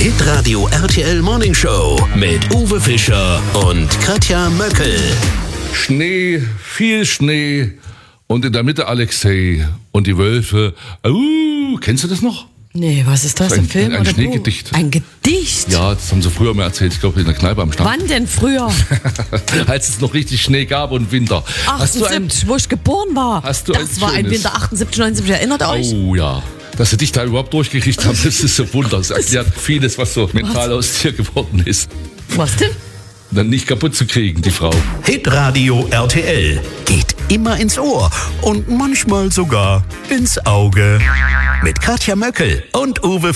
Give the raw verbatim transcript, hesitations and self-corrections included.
Hitradio R T L Morning Show mit Uwe Fischer und Katja Möckel. Schnee, viel Schnee und in der Mitte Alexei und die Wölfe. Uh, kennst du das noch? Nee, was ist das? Das ist Ein Film ein oder Schneegedicht. Buch? Ein Gedicht? Ja, das haben sie früher mal erzählt, ich glaube in der Kneipe am Stand. Wann denn früher? Als es noch richtig Schnee gab und Winter. Hast du ein, achtundsiebzig, wo ich geboren war. Hast du das ein war ein schönes- Winter achtundsiebzig, neunundsiebzig, erinnert euch? Oh ja, dass sie dich da überhaupt durchgekriegt haben, das ist ein Wunder. Das erklärt vieles, was so mental aus dir geworden ist. Was denn? Dann nicht kaputt zu kriegen, die Frau. Hitradio R T L geht immer ins Ohr und manchmal sogar ins Auge. Mit Katja Möckel und Uwe